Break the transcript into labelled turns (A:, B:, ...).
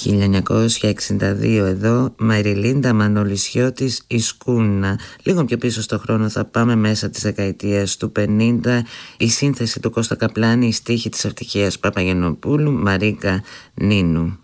A: 1962 εδώ, Μαριλίντα Μανολισιώτης, η Σκούνα. Λίγο πιο πίσω στο χρόνο θα πάμε, μέσα της δεκαετίας του 50, η σύνθεση του Κώστα Καπλάνη, η στίχη της Ευτυχίας Παπαγενοπούλου, Μαρίκα Νίνου.